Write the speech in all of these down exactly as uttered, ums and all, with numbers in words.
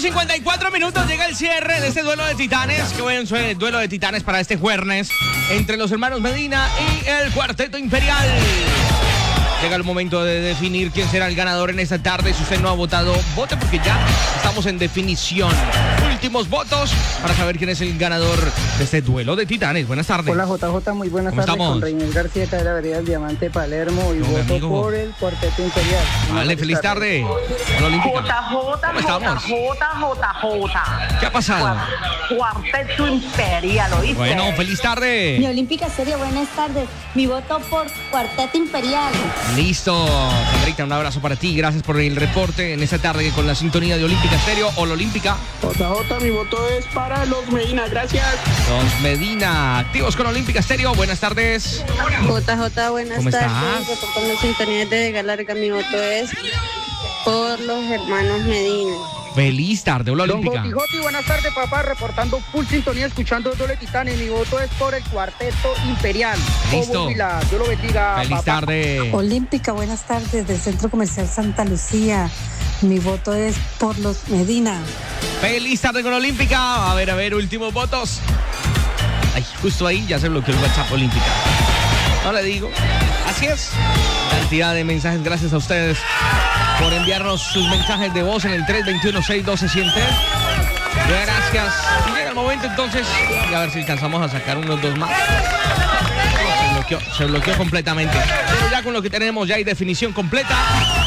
cincuenta y cuatro minutos, llega el cierre de este duelo de titanes. Qué buen duelo de titanes para este jueves entre los hermanos Medina y el Cuarteto Imperial. Llega el momento de definir quién será el ganador en esta tarde. Si usted no ha votado, vote porque ya estamos en definición. Últimos votos para saber quién es el ganador de este duelo de titanes. Buenas tardes. Hola J J, muy buenas ¿Cómo tardes. estamos? Con Reinel García de la Vereda del Diamante Palermo y No, voto amigo. por el Cuarteto Imperial. Vale, feliz tarde. Hola, Olímpica. J J, ¿Cómo estamos? J J, J. ¿Qué ha pasado? Cuarteto Imperial, ¿oíste? Bueno, feliz Mi tarde. Olímpica Serie, buenas tardes. Mi voto por Cuarteto Imperial. Listo. Sandrita, un abrazo para ti. Gracias por el reporte en esta tarde con la sintonía de Olímpica Estéreo o la Olímpica. J J, mi voto es para los Medina, gracias. Los Medina, activos con Olímpica Estéreo. Buenas tardes. J J, buenas ¿Cómo tardes. estás? Reportando sintonía de Vega Larga, mi voto es por los hermanos Medina. Feliz tarde. Hola, Don Olímpica. Joti Joti, buenas tardes papá, reportando full sintonía, escuchando el duelo de titanes. Mi voto es por el Cuarteto Imperial. Listo. Obo Vila, Dios lo bendiga, Feliz papá. tarde. Olímpica, buenas tardes, del Centro Comercial Santa Lucía. Mi voto es por los Medina. Feliz tarde con Olímpica. A ver, a ver, últimos votos. Ay, justo ahí ya se bloqueó el WhatsApp Olímpica. No le digo. Así es. Cantidad de mensajes. Gracias a ustedes por enviarnos sus mensajes de voz en el tres dos uno, seis uno dos, uno cero cero. Gracias. Y llega el momento entonces. Y a ver si alcanzamos a sacar unos dos más. No, se bloqueó, se bloqueó completamente. Pero ya con lo que tenemos ya hay definición completa.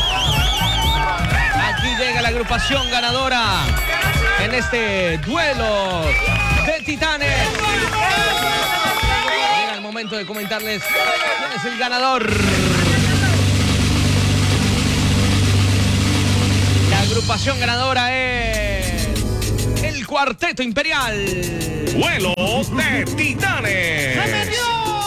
Aquí llega la agrupación ganadora en este duelo de titanes. Llega el momento de comentarles quién es el ganador. La agrupación ganadora es el Cuarteto Imperial. Duelo de titanes.